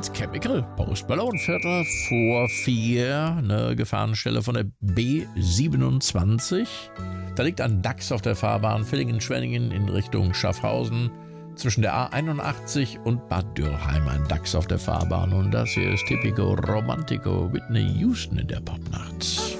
Ins Chemical Postballonviertel vor 4, eine Gefahrenstelle von der B27. Da liegt ein Dachs auf der Fahrbahn Villingen-Schwenningen in Richtung Schaffhausen. Zwischen der A81 und Bad Dürrheim ein Dachs auf der Fahrbahn. Und das hier ist Typico Romantico Whitney Houston in der Popnacht.